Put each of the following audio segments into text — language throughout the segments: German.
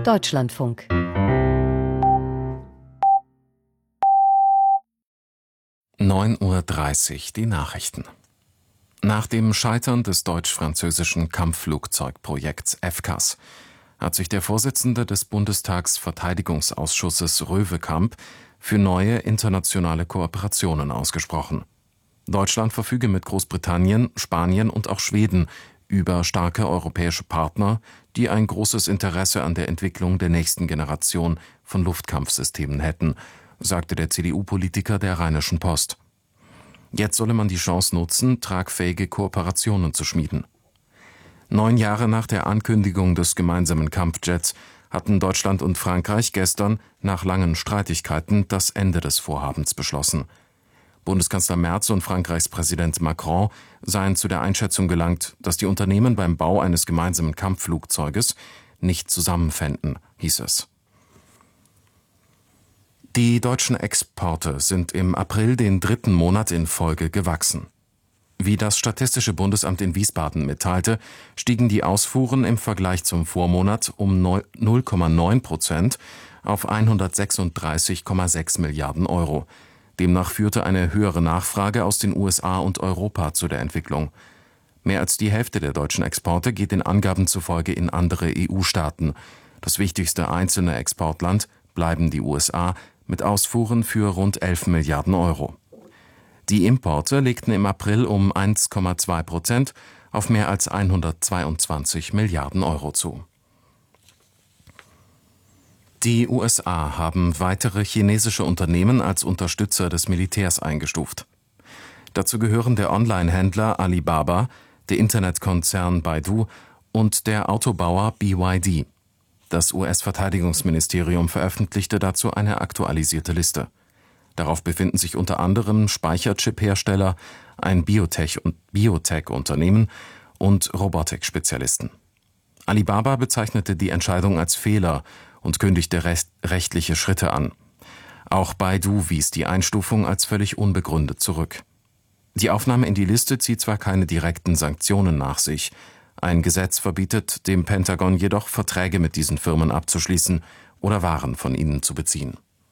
Deutschlandfunk. (9:30 Uhr) die Nachrichten. Nach dem Scheitern des deutsch-französischen Kampfflugzeugprojekts FCAS hat sich der Vorsitzende des Bundestagsverteidigungsausschusses Röwekamp für neue internationale Kooperationen ausgesprochen. Deutschland verfüge mit Großbritannien, Spanien und auch Schweden über starke europäische Partner, die ein großes Interesse an der Entwicklung der nächsten Generation von Luftkampfsystemen hätten, sagte der CDU-Politiker der Rheinischen Post. Jetzt solle man die Chance nutzen, tragfähige Kooperationen zu schmieden. 9 Jahre nach der Ankündigung des gemeinsamen Kampfjets hatten Deutschland und Frankreich gestern nach langen Streitigkeiten das Ende des Vorhabens beschlossen. Bundeskanzler Merz und Frankreichs Präsident Macron seien zu der Einschätzung gelangt, dass die Unternehmen beim Bau eines gemeinsamen Kampfflugzeuges nicht zusammenfänden, hieß es. Die deutschen Exporte sind im April den 3. Monat in Folge gewachsen. Wie das Statistische Bundesamt in Wiesbaden mitteilte, stiegen die Ausfuhren im Vergleich zum Vormonat um 0,9% auf 136,6 Milliarden Euro. Demnach führte eine höhere Nachfrage aus den USA und Europa zu der Entwicklung. Mehr als die Hälfte der deutschen Exporte geht den Angaben zufolge in andere EU-Staaten. Das wichtigste einzelne Exportland bleiben die USA mit Ausfuhren für rund 11 Milliarden Euro. Die Importe legten im April um 1,2% auf mehr als 122 Milliarden Euro zu. Die USA haben weitere chinesische Unternehmen als Unterstützer des Militärs eingestuft. Dazu gehören der Online-Händler Alibaba, der Internetkonzern Baidu und der Autobauer BYD. Das US-Verteidigungsministerium veröffentlichte dazu eine aktualisierte Liste. Darauf befinden sich unter anderem Speicherchip-Hersteller, ein Biotech-Unternehmen und Robotik-Spezialisten. Alibaba bezeichnete die Entscheidung als Fehler und kündigte rechtliche Schritte an. Auch Baidu wies die Einstufung als völlig unbegründet zurück. Die Aufnahme in die Liste zieht zwar keine direkten Sanktionen nach sich, ein Gesetz verbietet dem Pentagon jedoch, Verträge mit diesen Firmen abzuschließen oder Waren von ihnen zu beziehen.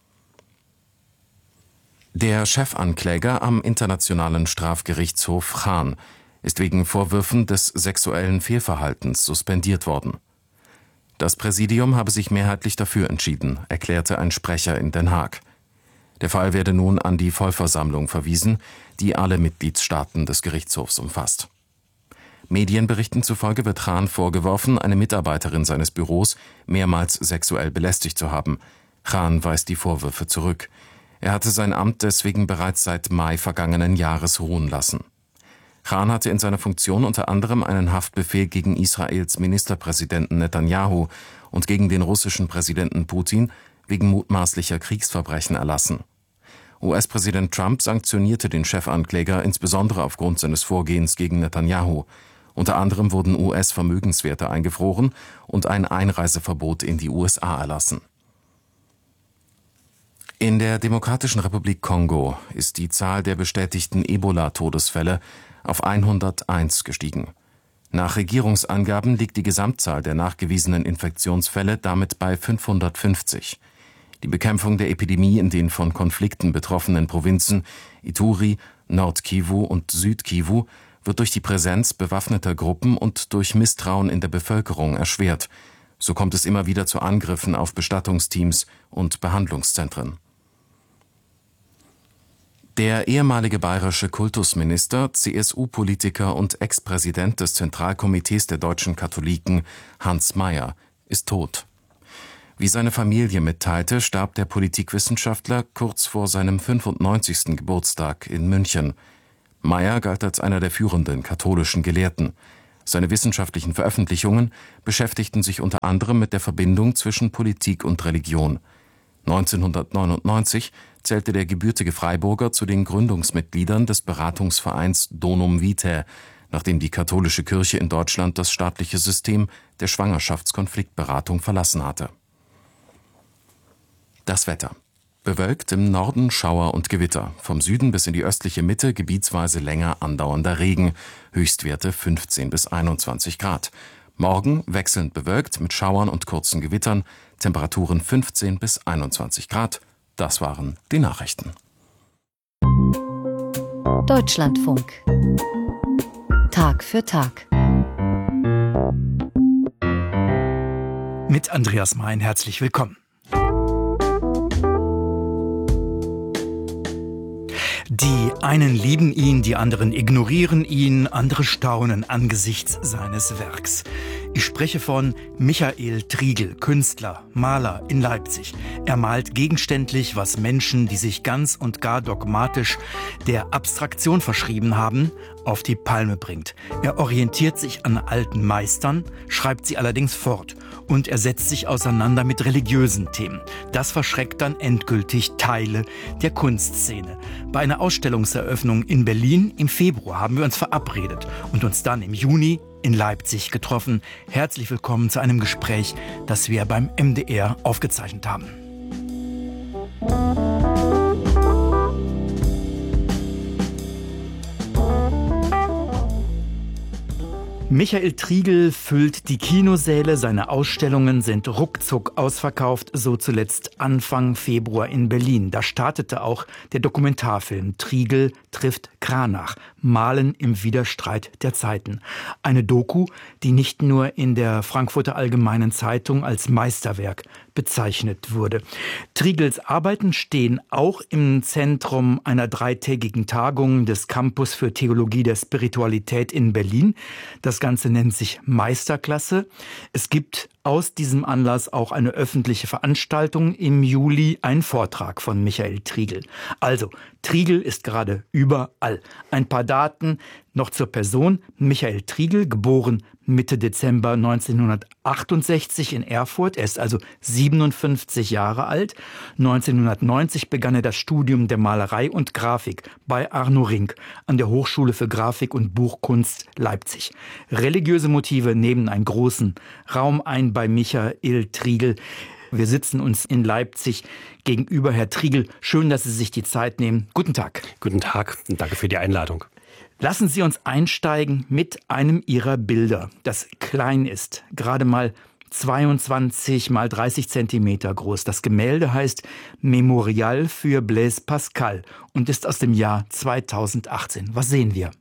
Der Chefankläger am Internationalen Strafgerichtshof Haan ist wegen Vorwürfen des sexuellen Fehlverhaltens suspendiert worden. Das Präsidium habe sich mehrheitlich dafür entschieden, erklärte ein Sprecher in Den Haag. Der Fall werde nun an die Vollversammlung verwiesen, die alle Mitgliedstaaten des Gerichtshofs umfasst. Medienberichten zufolge wird Haan vorgeworfen, eine Mitarbeiterin seines Büros mehrmals sexuell belästigt zu haben. Haan weist die Vorwürfe zurück. Er hatte sein Amt deswegen bereits seit Mai vergangenen Jahres ruhen lassen. Haan hatte in seiner Funktion unter anderem einen Haftbefehl gegen Israels Ministerpräsidenten Netanyahu und gegen den russischen Präsidenten Putin wegen mutmaßlicher Kriegsverbrechen erlassen. US-Präsident Trump sanktionierte den Chefankläger insbesondere aufgrund seines Vorgehens gegen Netanyahu. Unter anderem wurden US-Vermögenswerte eingefroren und ein Einreiseverbot in die USA erlassen. In der Demokratischen Republik Kongo ist die Zahl der bestätigten Ebola-Todesfälle auf 101 gestiegen. Nach Regierungsangaben liegt die Gesamtzahl der nachgewiesenen Infektionsfälle damit bei 550. Die Bekämpfung der Epidemie in den von Konflikten betroffenen Provinzen Ituri, Nord-Kivu und Süd-Kivu wird durch die Präsenz bewaffneter Gruppen und durch Misstrauen in der Bevölkerung erschwert. So kommt es immer wieder zu Angriffen auf Bestattungsteams und Behandlungszentren. Der ehemalige bayerische Kultusminister, CSU-Politiker und Ex-Präsident des Zentralkomitees der deutschen Katholiken, Hans Mayer, ist tot. Wie seine Familie mitteilte, starb der Politikwissenschaftler kurz vor seinem 95. Geburtstag in München. Mayer galt als einer der führenden katholischen Gelehrten. Seine wissenschaftlichen Veröffentlichungen beschäftigten sich unter anderem mit der Verbindung zwischen Politik und Religion. 1999 zählte der gebürtige Freiburger zu den Gründungsmitgliedern des Beratungsvereins Donum Vitae, nachdem die katholische Kirche in Deutschland das staatliche System der Schwangerschaftskonfliktberatung verlassen hatte. Das Wetter. Bewölkt, im Norden Schauer und Gewitter, vom Süden bis in die östliche Mitte gebietsweise länger andauernder Regen, Höchstwerte 15 bis 21 Grad. Morgen wechselnd bewölkt mit Schauern und kurzen Gewittern, Temperaturen 15 bis 21 Grad. Das waren die Nachrichten. Deutschlandfunk. Tag für Tag. Mit Andreas Mein, herzlich willkommen. Die einen lieben ihn, die anderen ignorieren ihn, andere staunen angesichts seines Werks. Ich spreche von Michael Triegel, Künstler, Maler in Leipzig. Er malt gegenständlich, was Menschen, die sich ganz und gar dogmatisch der Abstraktion verschrieben haben, auf die Palme bringt. Er orientiert sich an alten Meistern, schreibt sie allerdings fort. Und er setzt sich auseinander mit religiösen Themen. Das verschreckt dann endgültig Teile der Kunstszene. Bei einer Ausstellungseröffnung in Berlin im Februar haben wir uns verabredet und uns dann im Juni in Leipzig getroffen. Herzlich willkommen zu einem Gespräch, das wir beim MDR aufgezeichnet haben. Michael Triegel füllt die Kinosäle, seine Ausstellungen sind ruckzuck ausverkauft, so zuletzt Anfang Februar in Berlin. Da startete auch der Dokumentarfilm Triegel trifft Cranach, Malen im Widerstreit der Zeiten. Eine Doku, die nicht nur in der Frankfurter Allgemeinen Zeitung als Meisterwerk bezeichnet wurde. Triegels Arbeiten stehen auch im Zentrum einer 3-tägigen Tagung des Campus für Theologie der Spiritualität in Berlin. Das Ganze nennt sich Meisterklasse. Es gibt aus diesem Anlass auch eine öffentliche Veranstaltung im Juli, ein Vortrag von Michael Triegel. Also, Triegel ist gerade überall. Ein paar Daten noch zur Person. Michael Triegel, geboren Mitte Dezember 1968 in Erfurt. Er ist also 57 Jahre alt. 1990 begann er das Studium der Malerei und Grafik bei Arno Rink an der Hochschule für Grafik und Buchkunst Leipzig. Religiöse Motive nehmen einen großen Raum ein bei Michael Triegel. Wir sitzen uns in Leipzig gegenüber. Herr Triegel, schön, dass Sie sich die Zeit nehmen. Guten Tag. Guten Tag und danke für die Einladung. Lassen Sie uns einsteigen mit einem Ihrer Bilder, das klein ist, gerade mal 22 mal 30 Zentimeter groß. Das Gemälde heißt Memorial für Blaise Pascal und ist aus dem Jahr 2018. Was sehen wir?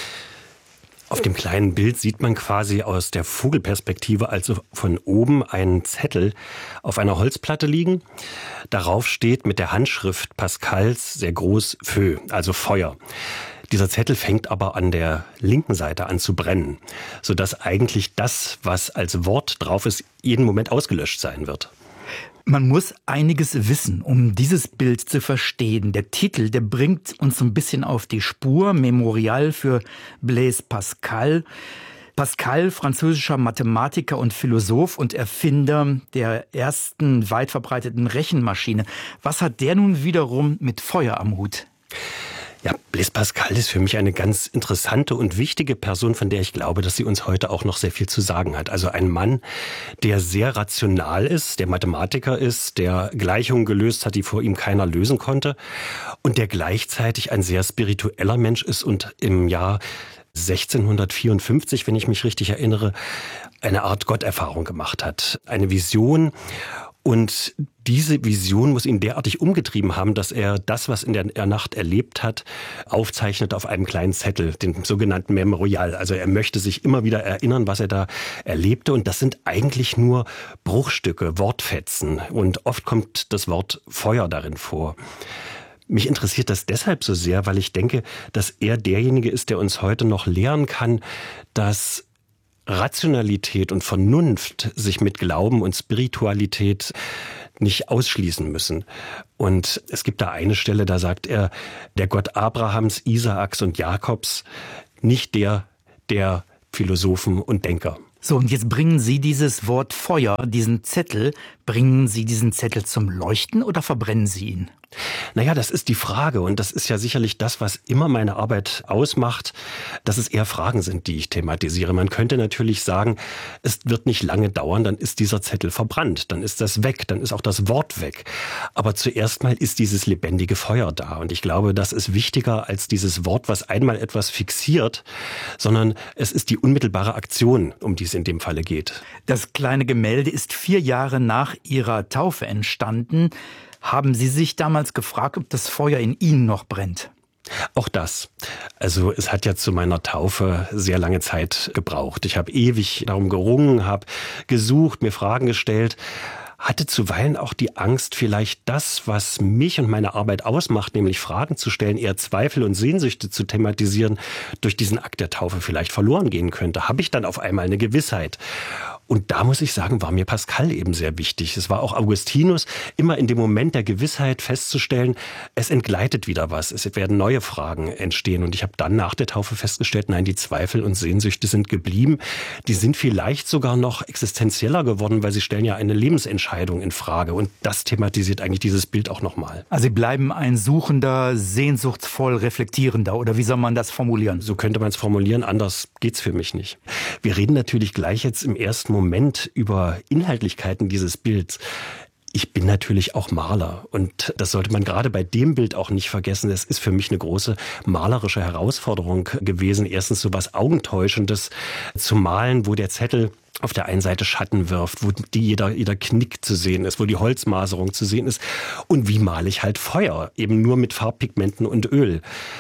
Auf dem kleinen Bild sieht man quasi aus der Vogelperspektive, also von oben, einen Zettel auf einer Holzplatte liegen. Darauf steht mit der Handschrift Pascals sehr groß Feu, also Feuer. Dieser Zettel fängt aber an der linken Seite an zu brennen, sodass eigentlich das, was als Wort drauf ist, jeden Moment ausgelöscht sein wird. Man muss einiges wissen, um dieses Bild zu verstehen. Der Titel, der bringt uns so ein bisschen auf die Spur. Memorial für Blaise Pascal. Pascal, französischer Mathematiker und Philosoph und Erfinder der ersten weit verbreiteten Rechenmaschine. Was hat der nun wiederum mit Feuer am Hut? Ja, Blaise Pascal ist für mich eine ganz interessante und wichtige Person, von der ich glaube, dass sie uns heute auch noch sehr viel zu sagen hat. Also ein Mann, der sehr rational ist, der Mathematiker ist, der Gleichungen gelöst hat, die vor ihm keiner lösen konnte und der gleichzeitig ein sehr spiritueller Mensch ist und im Jahr 1654, wenn ich mich richtig erinnere, eine Art Gotterfahrung gemacht hat. Eine Vision. Und diese Vision muss ihn derartig umgetrieben haben, dass er das, was in der Nacht erlebt hat, aufzeichnet auf einem kleinen Zettel, den sogenannten Memorial. Also er möchte sich immer wieder erinnern, was er da erlebte. Und das sind eigentlich nur Bruchstücke, Wortfetzen. Und oft kommt das Wort Feuer darin vor. Mich interessiert das deshalb so sehr, weil ich denke, dass er derjenige ist, der uns heute noch lehren kann, dass Rationalität und Vernunft sich mit Glauben und Spiritualität nicht ausschließen müssen. Und es gibt da eine Stelle, da sagt er, der Gott Abrahams, Isaaks und Jakobs, nicht der Philosophen und Denker. So, und jetzt bringen Sie dieses Wort Feuer, diesen Zettel, bringen Sie diesen Zettel zum Leuchten oder verbrennen Sie ihn? Naja, das ist die Frage und das ist ja sicherlich das, was immer meine Arbeit ausmacht, dass es eher Fragen sind, die ich thematisiere. Man könnte natürlich sagen, es wird nicht lange dauern, dann ist dieser Zettel verbrannt, dann ist das weg, dann ist auch das Wort weg. Aber zuerst mal ist dieses lebendige Feuer da und ich glaube, das ist wichtiger als dieses Wort, was einmal etwas fixiert, sondern es ist die unmittelbare Aktion, um die es in dem Falle geht. Das kleine Gemälde ist 4 Jahre nach Ihrer Taufe entstanden. Haben Sie sich damals gefragt, ob das Feuer in Ihnen noch brennt? Auch das. Also es hat ja zu meiner Taufe sehr lange Zeit gebraucht. Ich habe ewig darum gerungen, habe gesucht, mir Fragen gestellt, hatte zuweilen auch die Angst, vielleicht das, was mich und meine Arbeit ausmacht, nämlich Fragen zu stellen, eher Zweifel und Sehnsüchte zu thematisieren, durch diesen Akt der Taufe vielleicht verloren gehen könnte. Habe ich dann auf einmal eine Gewissheit? Und da muss ich sagen, war mir Pascal eben sehr wichtig. Es war auch Augustinus, immer in dem Moment der Gewissheit festzustellen, es entgleitet wieder was, es werden neue Fragen entstehen. Und ich habe dann nach der Taufe festgestellt, nein, die Zweifel und Sehnsüchte sind geblieben. Die sind vielleicht sogar noch existenzieller geworden, weil sie stellen ja eine Lebensentscheidung in Frage. Und das thematisiert eigentlich dieses Bild auch nochmal. Also Sie bleiben ein suchender, sehnsuchtsvoll reflektierender, oder wie soll man das formulieren? So könnte man es formulieren, anders geht's für mich nicht. Wir reden natürlich gleich jetzt im ersten Moment über Inhaltlichkeiten dieses Bilds. Ich bin natürlich auch Maler und das sollte man gerade bei dem Bild auch nicht vergessen. Es ist für mich eine große malerische Herausforderung gewesen, erstens so was Augentäuschendes zu malen, wo der Zettel auf der einen Seite Schatten wirft, wo jeder Knick zu sehen ist, wo die Holzmaserung zu sehen ist. Und wie male ich halt Feuer, eben nur mit Farbpigmenten und Öl.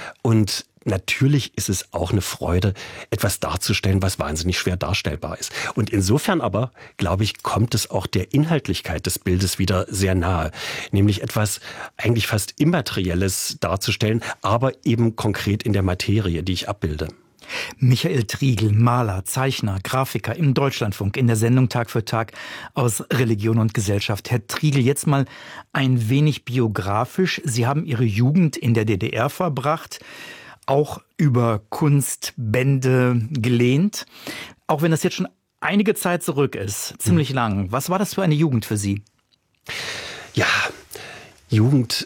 Und natürlich ist es auch eine Freude, etwas darzustellen, was wahnsinnig schwer darstellbar ist. Und insofern aber, glaube ich, kommt es auch der Inhaltlichkeit des Bildes wieder sehr nahe. Nämlich etwas eigentlich fast Immaterielles darzustellen, aber eben konkret in der Materie, die ich abbilde. Michael Triegel, Maler, Zeichner, Grafiker im Deutschlandfunk in der Sendung Tag für Tag aus Religion und Gesellschaft. Herr Triegel, jetzt mal ein wenig biografisch. Sie haben Ihre Jugend in der DDR verbracht, auch über Kunstbände gelehnt. Auch wenn das jetzt schon einige Zeit zurück ist, ziemlich lang. Was war das für eine Jugend für Sie? Ja, Jugend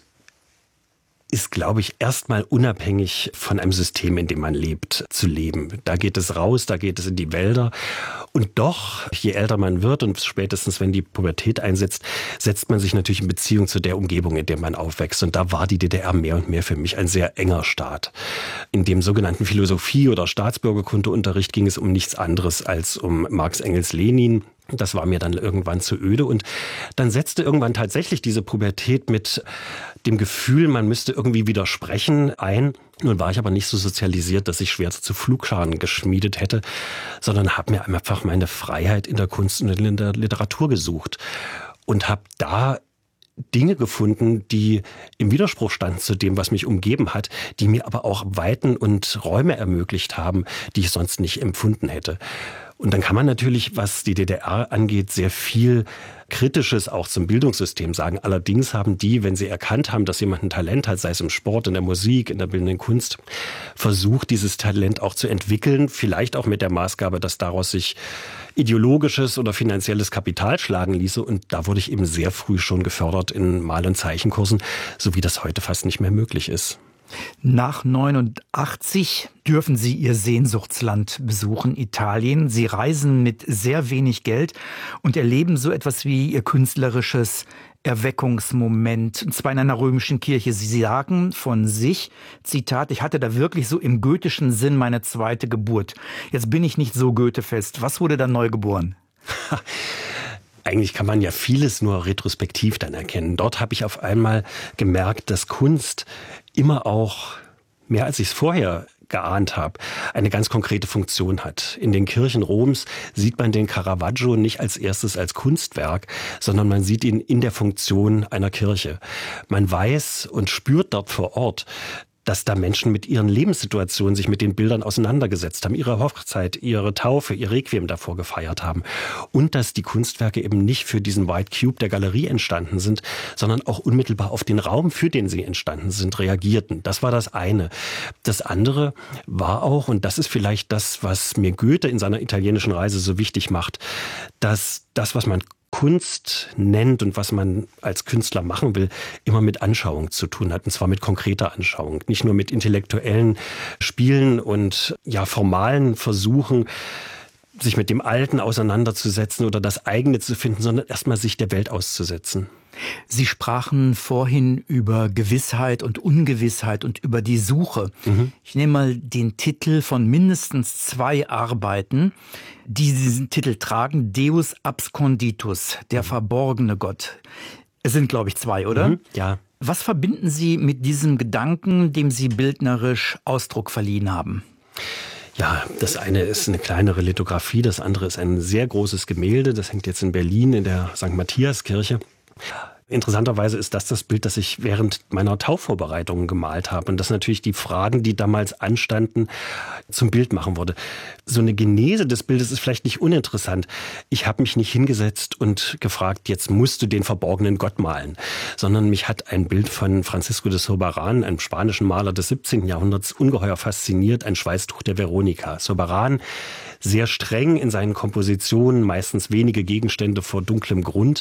ist, glaube ich, erstmal unabhängig von einem System, in dem man lebt, zu leben. Da geht es raus, da geht es in die Wälder. Und doch, je älter man wird und spätestens, wenn die Pubertät einsetzt, setzt man sich natürlich in Beziehung zu der Umgebung, in der man aufwächst. Und da war die DDR mehr und mehr für mich ein sehr enger Staat. In dem sogenannten Philosophie- oder Staatsbürgerkundeunterricht ging es um nichts anderes als um Marx, Engels, Lenin. Das war mir dann irgendwann zu öde und dann setzte irgendwann tatsächlich diese Pubertät mit dem Gefühl, man müsste irgendwie widersprechen ein. Nun war ich aber nicht so sozialisiert, dass ich Schwerter zu Pflugscharen geschmiedet hätte, sondern habe mir einfach meine Freiheit in der Kunst und in der Literatur gesucht und habe da Dinge gefunden, die im Widerspruch standen zu dem, was mich umgeben hat, die mir aber auch Weiten und Räume ermöglicht haben, die ich sonst nicht empfunden hätte. Und dann kann man natürlich, was die DDR angeht, sehr viel Kritisches auch zum Bildungssystem sagen. Allerdings haben die, wenn sie erkannt haben, dass jemand ein Talent hat, sei es im Sport, in der Musik, in der bildenden Kunst, versucht, dieses Talent auch zu entwickeln, vielleicht auch mit der Maßgabe, dass daraus sich ideologisches oder finanzielles Kapital schlagen ließe. Und da wurde ich eben sehr früh schon gefördert in Mal- und Zeichenkursen, so wie das heute fast nicht mehr möglich ist. Nach 89 dürfen Sie Ihr Sehnsuchtsland besuchen, Italien. Sie reisen mit sehr wenig Geld und erleben so etwas wie Ihr künstlerisches Erweckungsmoment, und zwar in einer römischen Kirche. Sie sagen von sich, Zitat, ich hatte da wirklich so im goethischen Sinn meine zweite Geburt. Jetzt bin ich nicht so goethefest. Was wurde da neu geboren? Eigentlich kann man ja vieles nur retrospektiv dann erkennen. Dort habe ich auf einmal gemerkt, dass Kunst immer auch, mehr als ich es vorher geahnt habe, eine ganz konkrete Funktion hat. In den Kirchen Roms sieht man den Caravaggio nicht als erstes als Kunstwerk, sondern man sieht ihn in der Funktion einer Kirche. Man weiß und spürt dort vor Ort, dass da Menschen mit ihren Lebenssituationen sich mit den Bildern auseinandergesetzt haben, ihre Hochzeit, ihre Taufe, ihr Requiem davor gefeiert haben. Und dass die Kunstwerke eben nicht für diesen White Cube der Galerie entstanden sind, sondern auch unmittelbar auf den Raum, für den sie entstanden sind, reagierten. Das war das eine. Das andere war auch, und das ist vielleicht das, was mir Goethe in seiner italienischen Reise so wichtig macht, dass das, was man Kunst nennt und was man als Künstler machen will, immer mit Anschauung zu tun hat. Und zwar mit konkreter Anschauung. Nicht nur mit intellektuellen Spielen und formalen Versuchen, sich mit dem Alten auseinanderzusetzen oder das eigene zu finden, sondern erstmal sich der Welt auszusetzen. Sie sprachen vorhin über Gewissheit und Ungewissheit und über die Suche. Ich nehme mal den Titel von mindestens 2 Arbeiten, die diesen Titel tragen: Deus absconditus, der verborgene Gott. Es sind, glaube ich, 2, oder? Ja. Was verbinden Sie mit diesem Gedanken, dem Sie bildnerisch Ausdruck verliehen haben? Ja, das eine ist eine kleinere Lithografie, das andere ist ein sehr großes Gemälde. Das hängt jetzt in Berlin in der St. Matthiaskirche. Interessanterweise ist das Bild, das ich während meiner Taufvorbereitungen gemalt habe. Und das natürlich die Fragen, die damals anstanden, zum Bild machen wurde. So eine Genese des Bildes ist vielleicht nicht uninteressant. Ich habe mich nicht hingesetzt und gefragt, jetzt musst du den verborgenen Gott malen. Sondern mich hat ein Bild von Francisco de Zurbarán, einem spanischen Maler des 17. Jahrhunderts, ungeheuer fasziniert. Ein Schweißtuch der Veronika. Zurbarán, sehr streng in seinen Kompositionen, meistens wenige Gegenstände vor dunklem Grund,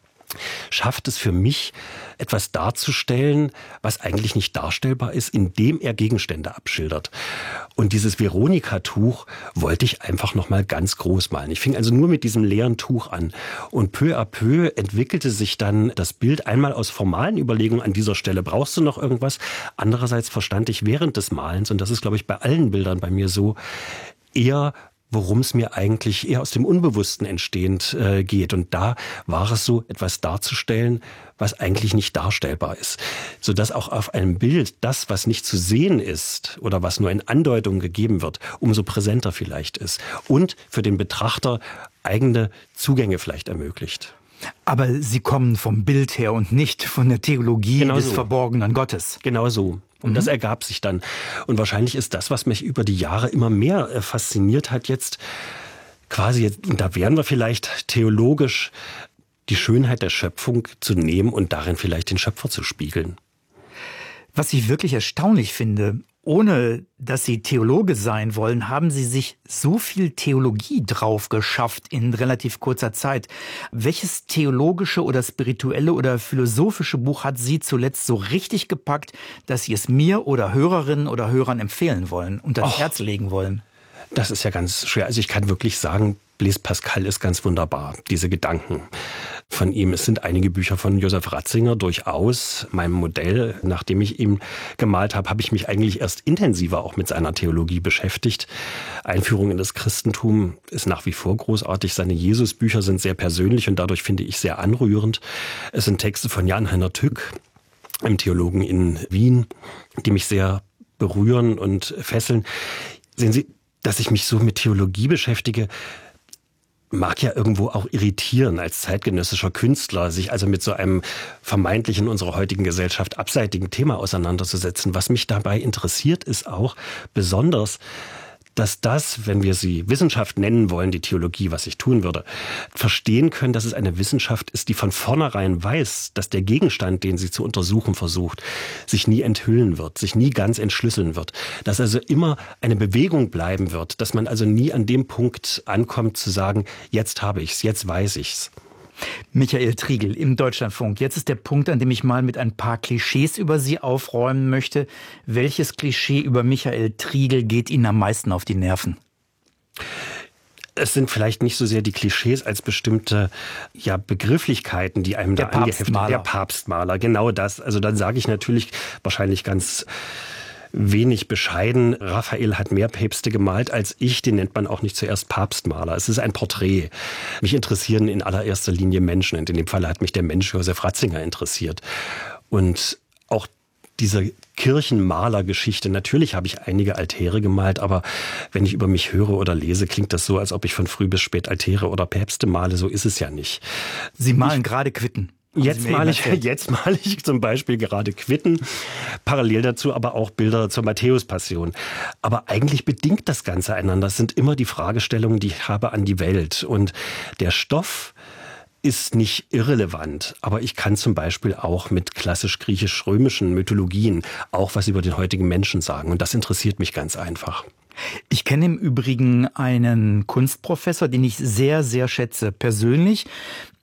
schafft es für mich, etwas darzustellen, was eigentlich nicht darstellbar ist, indem er Gegenstände abschildert. Und dieses Veronika-Tuch wollte ich einfach noch mal ganz groß malen. Ich fing also nur mit diesem leeren Tuch an. Und peu à peu entwickelte sich dann das Bild einmal aus formalen Überlegungen, an dieser Stelle brauchst du noch irgendwas. Andererseits verstand ich während des Malens, und das ist, glaube ich, bei allen Bildern bei mir so, eher worum es mir eigentlich eher aus dem Unbewussten entstehend geht. Und da war es so, etwas darzustellen, was eigentlich nicht darstellbar ist. Sodass auch auf einem Bild das, was nicht zu sehen ist oder was nur in Andeutungen gegeben wird, umso präsenter vielleicht ist. Und für den Betrachter eigene Zugänge vielleicht ermöglicht. Aber Sie kommen vom Bild her und nicht von der Theologie des verborgenen Gottes. Genau so. Und das ergab sich dann. Und wahrscheinlich ist das, was mich über die Jahre immer mehr fasziniert hat, jetzt, und da wären wir vielleicht theologisch, die Schönheit der Schöpfung zu nehmen und darin vielleicht den Schöpfer zu spiegeln. Was ich wirklich erstaunlich finde, ohne dass Sie Theologe sein wollen, haben Sie sich so viel Theologie drauf geschafft in relativ kurzer Zeit. Welches theologische oder spirituelle oder philosophische Buch hat Sie zuletzt so richtig gepackt, dass Sie es mir oder Hörerinnen oder Hörern empfehlen wollen und ans Herz legen wollen? Das ist ja ganz schwer. Also ich kann wirklich sagen, Blaise Pascal ist ganz wunderbar, diese Gedanken von ihm. Es sind einige Bücher von Josef Ratzinger durchaus meinem Modell. Nachdem ich ihn gemalt habe, habe ich mich eigentlich erst intensiver auch mit seiner Theologie beschäftigt. Einführung in das Christentum ist nach wie vor großartig. Seine Jesusbücher sind sehr persönlich und dadurch finde ich sehr anrührend. Es sind Texte von Jan-Heiner Tück, einem Theologen in Wien, die mich sehr berühren und fesseln. Sehen Sie, dass ich mich so mit Theologie beschäftige, mag ja irgendwo auch irritieren als zeitgenössischer Künstler, sich also mit so einem vermeintlich in unserer heutigen Gesellschaft abseitigen Thema auseinanderzusetzen. Was mich dabei interessiert, ist auch besonders, dass das, wenn wir sie Wissenschaft nennen wollen, die Theologie, was ich tun würde, verstehen können, dass es eine Wissenschaft ist, die von vornherein weiß, dass der Gegenstand, den sie zu untersuchen versucht, sich nie enthüllen wird, sich nie ganz entschlüsseln wird. Dass also immer eine Bewegung bleiben wird, dass man also nie an dem Punkt ankommt zu sagen, jetzt habe ich's, jetzt weiß ich's. Michael Triegel im Deutschlandfunk. Jetzt ist der Punkt, an dem ich mal mit ein paar Klischees über Sie aufräumen möchte. Welches Klischee über Michael Triegel geht Ihnen am meisten auf die Nerven? Es sind vielleicht nicht so sehr die Klischees als bestimmte Begrifflichkeiten, die einem da angeheftet. Der Papstmaler, genau das. Also dann sage ich natürlich wahrscheinlich ganz wenig bescheiden. Raphael hat mehr Päpste gemalt als ich. Den nennt man auch nicht zuerst Papstmaler. Es ist ein Porträt. Mich interessieren in allererster Linie Menschen. Und in dem Fall hat mich der Mensch Josef Ratzinger interessiert. Und auch diese Kirchenmalergeschichte. Natürlich habe ich einige Altäre gemalt, aber wenn ich über mich höre oder lese, klingt das so, als ob ich von früh bis spät Altäre oder Päpste male. So ist es ja nicht. Sie malen gerade Quitten. Jetzt male ich zum Beispiel gerade Quitten, parallel dazu aber auch Bilder zur Matthäus-Passion. Aber eigentlich bedingt das Ganze einander. Das sind immer die Fragestellungen, die ich habe an die Welt. Und der Stoff ist nicht irrelevant, aber ich kann zum Beispiel auch mit klassisch-griechisch-römischen Mythologien auch was über den heutigen Menschen sagen. Und das interessiert mich ganz einfach. Ich kenne im Übrigen einen Kunstprofessor, den ich sehr, sehr schätze persönlich.